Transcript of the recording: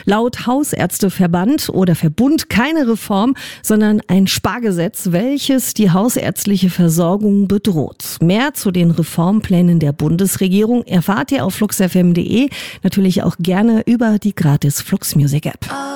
Laut Hausärzteverband oder Verbund keine Reform, sondern ein Spargesetz, welches die hausärztliche Versorgung bedroht. Mehr zu den Reformplänen der Bundesregierung erfahrt ihr auf fluxfm.de, natürlich auch gerne über die gratis Flux Music App.